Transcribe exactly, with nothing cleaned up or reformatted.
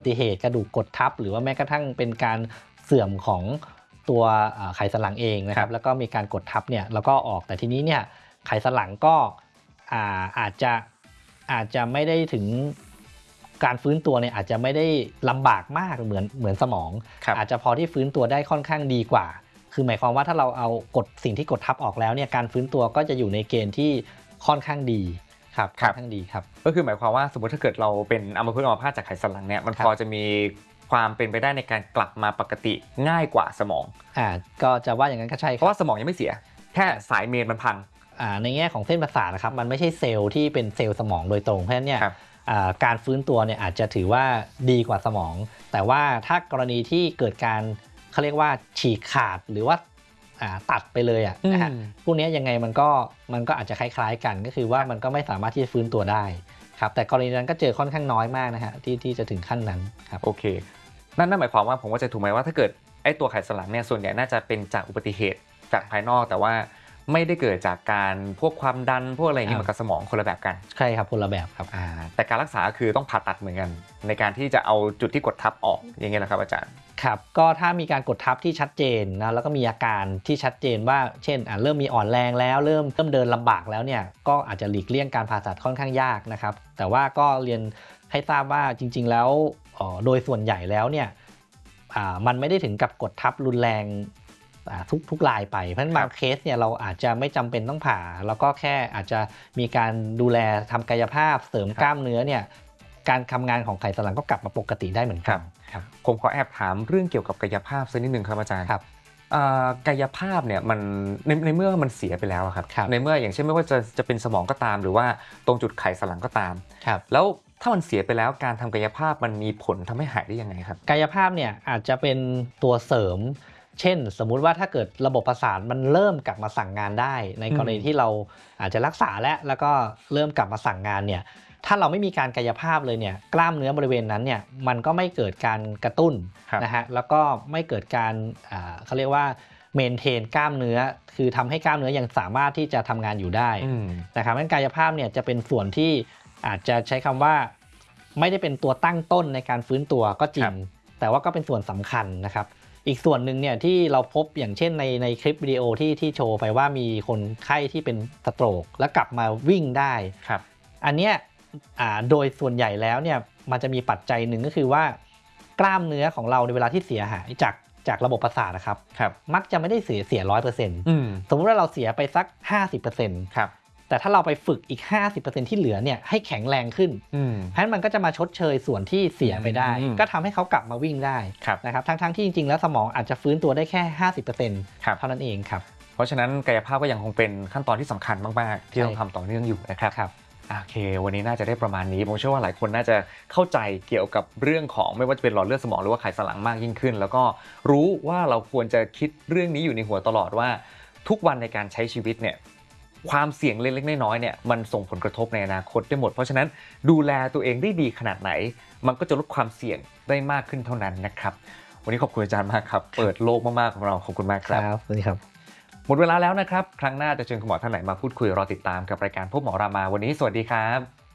ติเหตุกระดูกกดทับหรือว่าแม้กระทั่งเป็นการเสื่อมของตัวไขสันหลังเองนะครับแล้วก็มีการกดทับเนี่ยแล้วก็ออกแต่ทีนี้เนี่ยไขสันหลังก็อาอาจจะอาจจะไม่ได้ถึงการฟื้นตัวเนี่ยอาจจะไม่ได้ลำบากมากเหมือนเหมือนสมองอาจจะพอที่ฟื้นตัวได้ค่อนข้างดีกว่าคือหมายความว่าถ้าเราเอากดสิ่งที่กดทับออกแล้วเนี่ยการฟื้นตัวก็จะอยู่ในเกณฑ์ที่ค่อนข้างดีครับค่อนข้างดีครับก็คือหมายความว่าสมมติถ้าเกิดเราเป็นอัมพฤกษ์อัมพาตจากไขสันหลังเนี่ยมันพอจะมีความเป็นไปได้ในการกลับมาปกติง่ายกว่าสมองอ่าก็จะว่าอย่างนั้นก็ใช่เพราะว่าสมองยังไม่เสียแค่สายเมนมันพังอ่าในแง่ของเส้นประสาทนะครับมันไม่ใช่เซลล์ที่เป็นเซลล์สมองโดยตรงเพราะฉะนั้นเนี่ยการฟื้นตัวเนี่ยอาจจะถือว่าดีกว่าสมองแต่ว่าถ้ากรณีที่เกิดการเขาเรียกว่าฉีกขาดหรือว่าตัดไปเลยอ่ะนะฮะพวกนี้ยังไงมันก็มันก็อาจจะคล้ายๆกันก็คือว่ามันก็ไม่สามารถที่จะฟื้นตัวได้ครับแต่กรณีนั้นก็เจอค่อนข้างน้อยมากนะฮะที่ที่จะถึงขั้นนั้นครับโอเคนั่นนั่นหมายความว่าผมว่าจะถูกไหมว่าถ้าเกิดไอ้ตัวไขสันหลังเนี่ยส่วนใหญ่น่าจะเป็นจากอุบัติเหตุจากภายนอกแต่ว่าไม่ได้เกิดจากการพวกความดันพวกอะไรอย่างนี้เหมือนกับสมองคนละแบบกันใช่ครับคนละแบบครับแต่การรักษาคือต้องผ่าตัดเหมือนกันในการที่จะเอาจุดที่กดทับออกอย่างเงี้ยแหละครับอาจารย์ครับก็ถ้ามีการกดทับที่ชัดเจนนะแล้วก็มีอาการที่ชัดเจนว่าเช่นเริ่มมีอ่อนแรงแล้วเริ่มเริ่มเดินลำบากแล้วเนี่ยก็อาจจะหลีกเลี่ยงการผ่าตัดค่อนข้างยากนะครับแต่ว่าก็เรียนให้ทราบว่าจริงๆแล้วโดยส่วนใหญ่แล้วเนี่ยมันไม่ได้ถึงกับกดทับรุนแรงทุกทุกรายไปเพราะฉะนั้นบางเคสเนี่ยเราอาจจะไม่จำเป็นต้องผ่าแล้วก็แค่อาจจะมีการดูแลทำกายภาพเสริมกล้ามเนื้อเนี่ยการทำงานของไขสันหลังก็กลับมาปกติได้เหมือนกันผมขอแอบถามเรื่องเกี่ยวกับกายภาพสักนิดนึงครับอาจารย์ครับกายภาพเนี่ยมันในในเมื่อมันเสียไปแล้วครับในเมื่ออย่างเช่นไม่ว่าจะจะเป็นสมองก็ตามหรือว่าตรงจุดไขสันหลังก็ตามแล้วถ้ามันเสียไปแล้วการทำกายภาพมันมีผลทำให้หายได้ยังไงครับกายภาพเนี่ยอาจจะเป็นตัวเสริมเช่นสมมุติว่าถ้าเกิดระบบประสาทมันเริ่มกลับมาสั่งงานได้ในกรณีที่เราอาจจะรักษาแล้วแล้วก็เริ่มกลับมาสั่งงานเนี่ยถ้าเราไม่มีการกายภาพเลยเนี่ยกล้ามเนื้อบริเวณนั้นเนี่ยมันก็ไม่เกิดการกระตุ้นนะฮะแล้วก็ไม่เกิดการเขาเรียกว่าเมนเทนกล้ามเนื้อคือทำให้กล้ามเนื้อยังสามารถที่จะทำงานอยู่ได้นะครับงั้นกายภาพเนี่ยจะเป็นส่วนที่อาจจะใช้คำว่าไม่ได้เป็นตัวตั้งต้นในการฟื้นตัวก็จริงแต่ว่าก็เป็นส่วนสำคัญนะครับอีกส่วนหนึ่งเนี่ยที่เราพบอย่างเช่นในในคลิปวิดีโอที่ที่โชว์ไปว่ามีคนไข้ที่เป็นสโตรกแล้วกลับมาวิ่งได้ครับอันเนี้ยโดยส่วนใหญ่แล้วเนี่ยมันจะมีปัจจัยหนึ่งก็คือว่ากล้ามเนื้อของเราในเวลาที่เสียหายจากจากระบบประสาทนะครับมักจะไม่ได้เสียเสียร้อยเปอร์เซ็นต์สมมุติว่าเราเสียไปสัก ห้าสิบเปอร์เซ็นต์ครับแต่ถ้าเราไปฝึกอีก ห้าสิบเปอร์เซ็นต์ ที่เหลือเนี่ยให้แข็งแรงขึ้นเพราะฉะนั้นมันก็จะมาชดเชยส่วนที่เสียไปได้ก็ทำให้เขากลับมาวิ่งได้นะครับทั้งๆที่จริงๆแล้วสมองอาจจะฟื้นตัวได้แค่ ห้าสิบเปอร์เซ็นต์ เท่านั้นเองครับเพราะฉะนั้นกายภาพก็ยังคงเป็นขั้นตอนที่สำคัญมากๆที่ต้องทำต่อเนื่องอยู่นะครับโอเควันนี้น่าจะได้ประมาณนี้ผมเชื่อว่าหลายคนน่าจะเข้าใจเกี่ยวกับเรื่องของไม่ว่าจะเป็นหลอดเลือดสมองหรือว่าไขสันหลังมากยิ่งขึ้นแล้วก็รู้ว่าเราควรจะคิดเรื่องนี้อยู่ในหัวตลอดว่าทุกวันในการใช้ชีวิตเนี่ยความเสี่ยงเล็กๆน้อยๆเนี่ยมันส่งผลกระทบในอนาคตได้หมดเพราะฉะนั้นดูแลตัวเองได้ดีขนาดไหนมันก็จะลดความเสี่ยงได้มากขึ้นเท่านั้นนะครับวันนี้ขอบคุณอาจารย์มากครับเปิดโลกมากๆของเราขอบคุณมากครับสวัสดีครับหมดเวลาแล้วนะครับครั้งหน้าจะเชิญคุณหมอท่านไหนมาพูดคุยรอติดตามกับรายการพบหมอรามาวันนี้สวัสดีครับ